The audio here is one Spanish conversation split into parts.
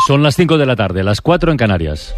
Son las 5 de la tarde, las 4 en Canarias.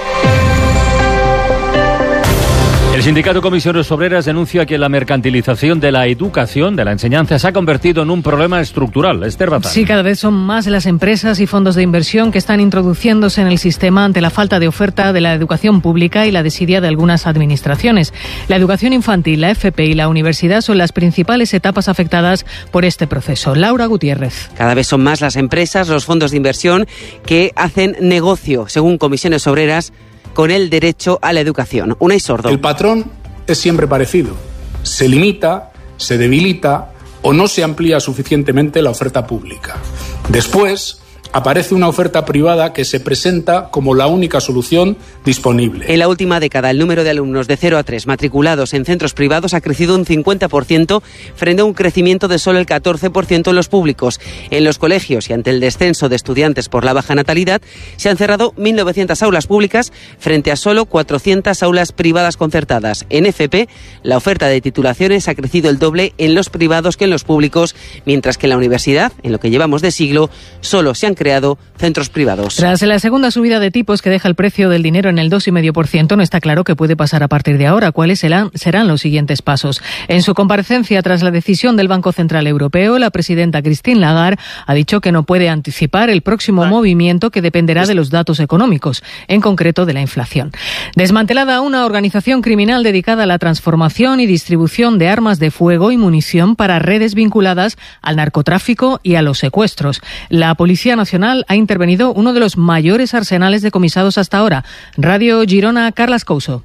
El sindicato Comisiones Obreras denuncia que la mercantilización de la educación, de la enseñanza, se ha convertido en un problema estructural. Esther Bazán. Sí, cada vez son más las empresas y fondos de inversión que están introduciéndose en el sistema ante la falta de oferta de la educación pública y la desidia de algunas administraciones. La educación infantil, la FP y la universidad son las principales etapas afectadas por este proceso. Laura Gutiérrez. Cada vez son más las empresas, los fondos de inversión que hacen negocio, según Comisiones Obreras, con el derecho a la educación. Unai Sordo. El patrón es siempre parecido. Se limita, se debilita o no se amplía suficientemente la oferta pública. Después aparece una oferta privada que se presenta como la única solución disponible. En la última década, el número de alumnos de 0 a 3 matriculados en centros privados ha crecido un 50% frente a un crecimiento de solo el 14% en los públicos. En los colegios y ante el descenso de estudiantes por la baja natalidad, se han cerrado 1.900 aulas públicas frente a solo 400 aulas privadas concertadas. En FP, la oferta de titulaciones ha crecido el doble en los privados que en los públicos, mientras que en la universidad, en lo que llevamos de siglo, solo se han creado centros privados. Tras la segunda subida de tipos que deja el precio del dinero en el 2,5%, no está claro qué puede pasar a partir de ahora. ¿Cuáles serán los siguientes pasos? En su comparecencia tras la decisión del Banco Central Europeo, la presidenta Christine Lagarde ha dicho que no puede anticipar el próximo movimiento que dependerá de los datos económicos, en concreto de la inflación. Desmantelada una organización criminal dedicada a la transformación y distribución de armas de fuego y munición para redes vinculadas al narcotráfico y a los secuestros. La Policía Nacional ha intervenido uno de los mayores arsenales decomisados hasta ahora. Radio Girona, Carlas Couso.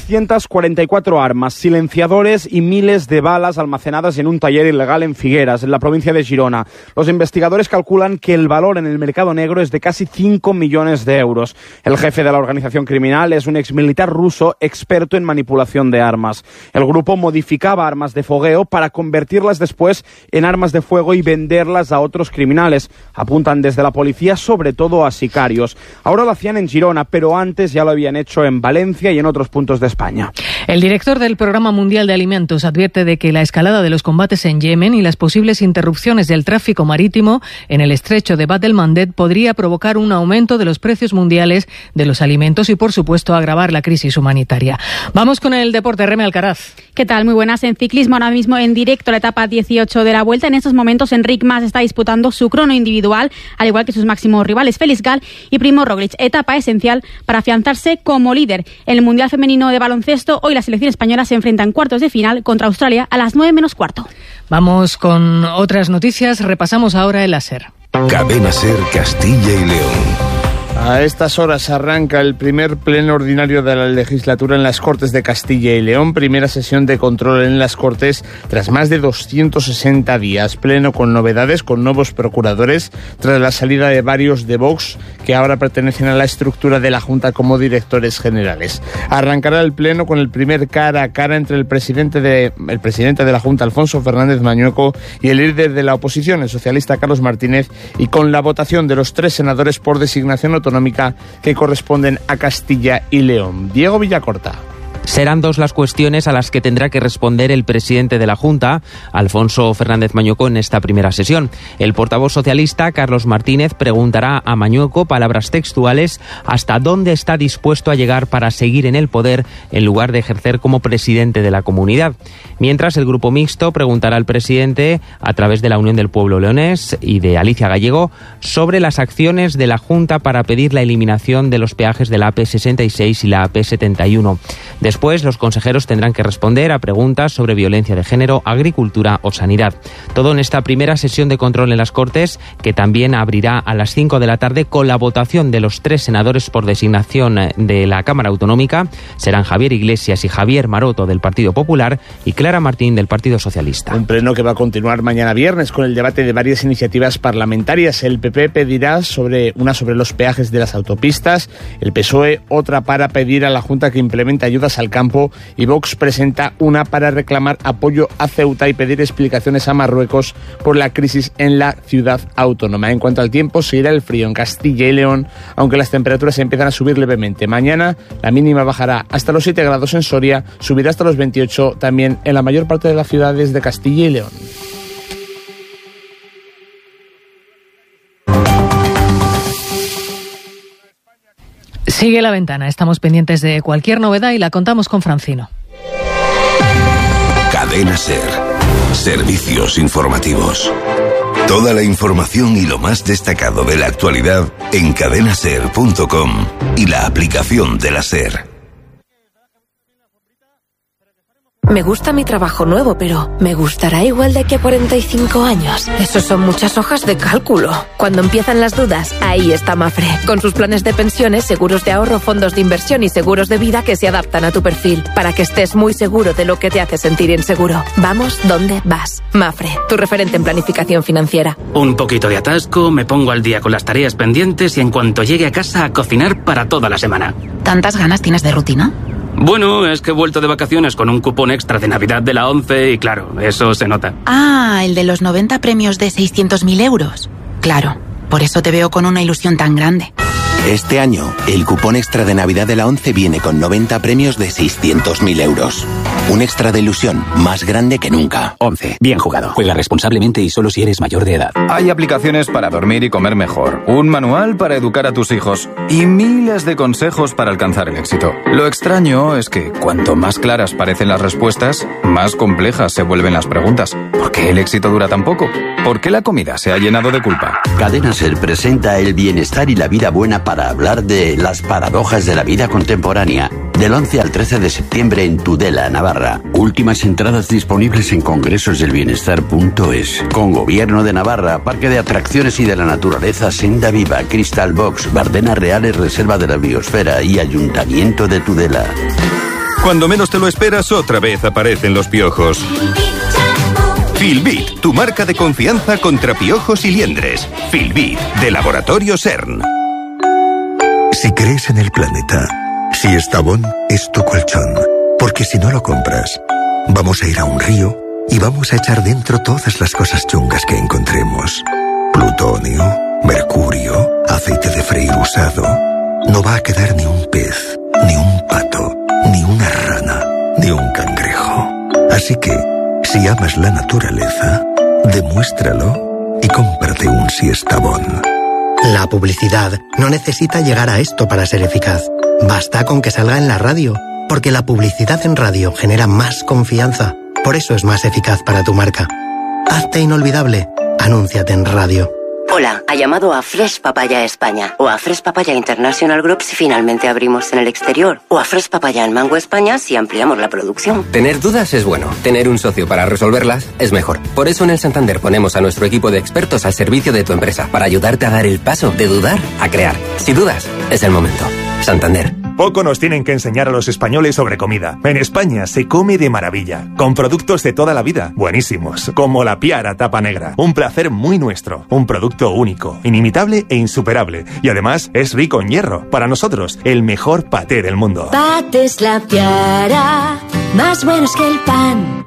644 armas, silenciadores y miles de balas almacenadas en un taller ilegal en Figueras, en la provincia de Girona. Los investigadores calculan que el valor en el mercado negro es de casi 5 millones de euros. El jefe de la organización criminal es un exmilitar ruso experto en manipulación de armas. El grupo modificaba armas de fogueo para convertirlas después en armas de fuego y venderlas a otros criminales. Apuntan desde la policía sobre todo a sicarios. Ahora lo hacían en Girona, pero antes ya lo habían hecho en Valencia y en otros puntos de España. El director del Programa Mundial de Alimentos advierte de que la escalada de los combates en Yemen y las posibles interrupciones del tráfico marítimo en el estrecho de Bab el-Mandeb podría provocar un aumento de los precios mundiales de los alimentos y, por supuesto, agravar la crisis humanitaria. Vamos con el deporte. Reme Alcaraz. ¿Qué tal? Muy buenas. En ciclismo, ahora mismo en directo la etapa 18 de la Vuelta. En estos momentos, Enric Mas está disputando su crono individual, al igual que sus máximos rivales Félix Gall y Primo Roglic. Etapa esencial para afianzarse como líder. En el Mundial Femenino de baloncesto, hoy la selección española se enfrenta en cuartos de final contra Australia a las 9 menos cuarto. Vamos con otras noticias. Repasamos ahora el SER. Cadena SER Castilla y León. A estas horas arranca el primer pleno ordinario de la legislatura en las Cortes de Castilla y León, primera sesión de control en las Cortes tras más de 260 días, pleno con novedades, con nuevos procuradores, tras la salida de varios de Vox que ahora pertenecen a la estructura de la Junta como directores generales. Arrancará el pleno con el primer cara a cara entre el presidente de la Junta, Alfonso Fernández Mañueco, y el líder de la oposición, el socialista Carlos Martínez, y con la votación de los 3 senadores por designación autonómica que corresponden a Castilla y León. Diego Villacorta. Serán 2 las cuestiones a las que tendrá que responder el presidente de la Junta, Alfonso Fernández Mañueco, en esta primera sesión. El portavoz socialista, Carlos Martínez, preguntará a Mañueco, palabras textuales, hasta dónde está dispuesto a llegar para seguir en el poder en lugar de ejercer como presidente de la comunidad. Mientras, el grupo mixto preguntará al presidente, a través de la Unión del Pueblo Leonés y de Alicia Gallego, sobre las acciones de la Junta para pedir la eliminación de los peajes de la AP66 y la AP71. Después, los consejeros tendrán que responder a preguntas sobre violencia de género, agricultura o sanidad. Todo en esta primera sesión de control en las Cortes, que también abrirá a las 5 de la tarde con la votación de los 3 senadores por designación de la Cámara Autonómica. Serán Javier Iglesias y Javier Maroto del Partido Popular y Clara Martín del Partido Socialista. Un pleno que va a continuar mañana viernes con el debate de varias iniciativas parlamentarias. El PP pedirá sobre los peajes de las autopistas, el PSOE otra para pedir a la Junta que implemente ayudas al campo y Vox presenta una para reclamar apoyo a Ceuta y pedir explicaciones a Marruecos por la crisis en la ciudad autónoma. En cuanto al tiempo, seguirá el frío en Castilla y León, aunque las temperaturas empiezan a subir levemente. Mañana la mínima bajará hasta los 7 grados en Soria, subirá hasta los 28 también en la mayor parte de las ciudades de Castilla y León. Sigue La Ventana. Estamos pendientes de cualquier novedad y la contamos con Francino. Cadena SER. Servicios informativos. Toda la información y lo más destacado de la actualidad en cadenaser.com y la aplicación de la SER. Me gusta mi trabajo nuevo, pero ¿me gustará igual de aquí a 45 años? Eso son muchas hojas de cálculo. Cuando empiezan las dudas, ahí está Mafre. Con sus planes de pensiones, seguros de ahorro, fondos de inversión y seguros de vida que se adaptan a tu perfil, para que estés muy seguro de lo que te hace sentir inseguro. Vamos donde vas. Mafre, tu referente en planificación financiera. Un poquito de atasco, me pongo al día con las tareas pendientes y en cuanto llegue a casa a cocinar para toda la semana. ¿Tantas ganas tienes de rutina? Bueno, es que he vuelto de vacaciones con un cupón extra de Navidad de la 11 y claro, eso se nota. Ah, el de los 90 premios de 600.000 euros. Claro, por eso te veo con una ilusión tan grande. Este año, el cupón extra de Navidad de la 11 viene con 90 premios de 600.000 euros. Un extra de ilusión más grande que nunca. 11. Bien jugado. Juega responsablemente y solo si eres mayor de edad. Hay aplicaciones para dormir y comer mejor, un manual para educar a tus hijos y miles de consejos para alcanzar el éxito. Lo extraño es que cuanto más claras parecen las respuestas, más complejas se vuelven las preguntas. ¿Por qué el éxito dura tan poco? ¿Por qué la comida se ha llenado de culpa? Cadena SER presenta el bienestar y la vida buena para hablar de las paradojas de la vida contemporánea. Del 11 al 13 de septiembre en Tudela, Navarra. Últimas entradas disponibles en congresosdelbienestar.es. Con Gobierno de Navarra, Parque de Atracciones y de la Naturaleza, Senda Viva, Crystal Box, Bardenas Reales, Reserva de la Biosfera y Ayuntamiento de Tudela. Cuando menos te lo esperas, otra vez aparecen los piojos. Filbit, tu marca de confianza contra piojos y liendres. Filbit, de Laboratorio CERN. Si crees en el planeta, si Estavón es tu colchón, porque si no lo compras, vamos a ir a un río y vamos a echar dentro todas las cosas chungas que encontremos. Plutonio, mercurio, aceite de freír usado. No va a quedar ni un pez, ni un pato, ni una rana, ni un cangrejo. Así que, si amas la naturaleza, demuéstralo y cómprate un Siestabón. La publicidad no necesita llegar a esto para ser eficaz. Basta con que salga en la radio, porque la publicidad en radio genera más confianza. Por eso es más eficaz para tu marca. Hazte inolvidable. Anúnciate en radio. Hola, ha llamado a Fresh Papaya España o a Fresh Papaya International Group si finalmente abrimos en el exterior o a Fresh Papaya en Mango España si ampliamos la producción. Tener dudas es bueno, tener un socio para resolverlas es mejor. Por eso en el Santander ponemos a nuestro equipo de expertos al servicio de tu empresa para ayudarte a dar el paso de dudar a crear. Si dudas, es el momento. Santander. Poco nos tienen que enseñar a los españoles sobre comida. En España se come de maravilla, con productos de toda la vida, buenísimos, como la Piara tapa negra. Un placer muy nuestro, un producto único, inimitable e insuperable. Y además es rico en hierro. Para nosotros, el mejor paté del mundo. Patés La Piara, más buenos que el pan.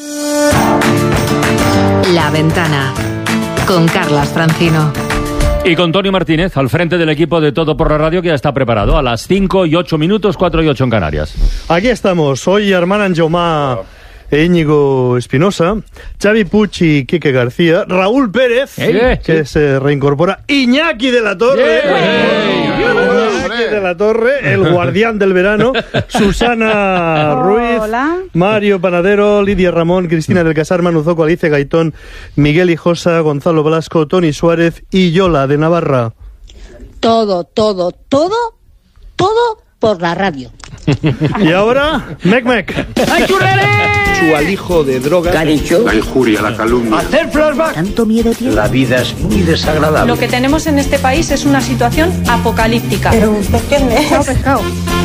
La Ventana, con Carlas Francino. Y con Tony Martínez, al frente del equipo de Todo por la Radio, que ya está preparado a las 5 y 8 minutos, 4 y 8 en Canarias. Aquí estamos, hoy Armand Anjomá e Íñigo Espinosa, Xavi Puig y Quique García, Raúl Pérez, que se reincorpora, Iñaki de la Torre, de la Torre, el guardián del verano, Susana Ruiz, Mario Panadero, Lidia Ramón, Cristina del Casar, Manu Zoco, Alicia Gaitón, Miguel Hijosa, Gonzalo Blasco, Tony Suárez y Yola de Navarra. Todo por la radio. Y ahora, Mec. ¡Ay, churrere! Su alijo de drogas. Caricho. La injuria, la calumnia. Hacer flashback. ¿Tanto miedo tiene? La vida es muy desagradable. Lo que tenemos en este país es una situación apocalíptica. Pero usted qué es. pescado.